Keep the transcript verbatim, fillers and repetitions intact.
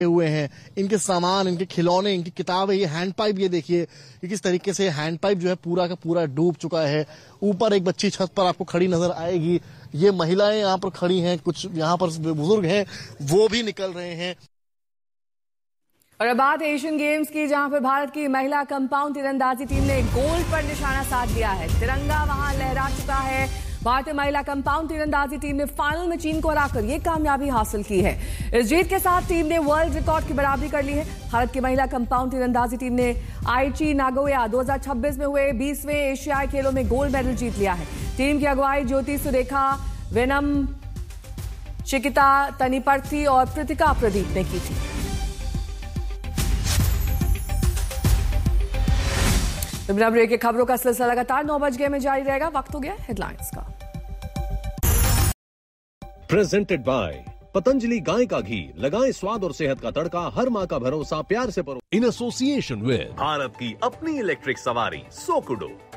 हुए हैं, इनके सामान, इनके खिलौने, इनकी किताबें, ये हैंड पाइप, ये देखिए कि किस तरीके से हैंड पाइप जो है पूरा का पूरा डूब चुका है। ऊपर एक बच्ची छत पर आपको खड़ी नजर आएगी। ये महिलाएं यहाँ पर खड़ी हैं, कुछ यहाँ पर बुजुर्ग हैं, वो भी निकल रहे हैं। और अब बात एशियन गेम्स की, जहां पर भारत की महिला कंपाउंड तीरंदाजी टीम ने गोल्ड पर निशाना साध लिया है। तिरंगा वहां लहरा चुका है। भारतीय महिला कंपाउंड तीरंदाजी टीम ने फाइनल में चीन को हराकर ये कामयाबी हासिल की है। इस जीत के साथ टीम ने वर्ल्ड रिकॉर्ड की बराबरी कर ली है। भारत की महिला कंपाउंड तीरंदाजी टीम ने आईची नागोया दो हज़ार छब्बीस में हुए बीसवें एशियाई खेलों में गोल्ड मेडल जीत लिया है। टीम की अगुवाई ज्योति सुरेखा वेनम, चिकिता तनिपर्ती और कृतिका प्रदीप ने की थी। बिना ब्रेक के खबरों का सिलसिला लगातार नौ बज गए में जारी रहेगा। वक्त हो गया हेडलाइंस का। प्रेजेंटेड बाय पतंजलि गाय का घी, लगाएं स्वाद और सेहत का तड़का, हर माँ का भरोसा प्यार से परो। इन एसोसिएशन विद भारत की अपनी इलेक्ट्रिक सवारी सोकुडो।